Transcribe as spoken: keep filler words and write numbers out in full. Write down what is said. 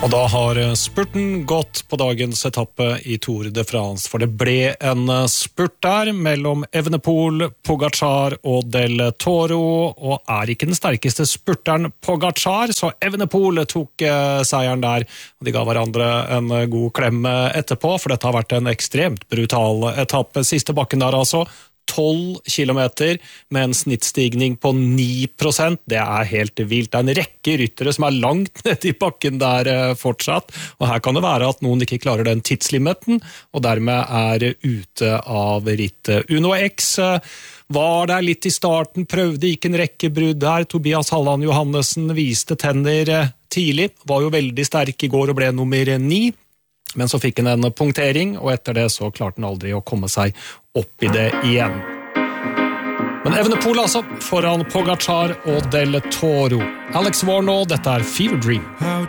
Og da har spurten gått på dagens etappe i Tour de France, for det ble en spurt der mellom Evenepoel, Pogačar og Del Toro, og er ikke den sterkeste spurteren Pogačar, så Evenepoel tok eh, seieren der, og de ga hverandre en god klem etterpå, for dette har vært en ekstremt brutal etappe. Siste bakken der altså, tolv kilometer med en snittstigning på ni prosent. Det er helt vilt. Det er en rekke ryttere som er langt nede i bakken der fortsatt, og her kan det være at noen ikke klarer den tidslimiten, og dermed er ute av rittet. Uno X var der litt i starten, prøvde ikke en rekke brudd her. Tobias Halland Johannessen viste tenner tidlig, var jo veldig sterk i går og ble nummer ni, men så fikk han en punktering, og etter det så klarte han aldri å komme seg opp i det igjen. Men Evenepoel altså, foran Pogačar og Del Toro. Alex Warnow, dette er Fever Dream.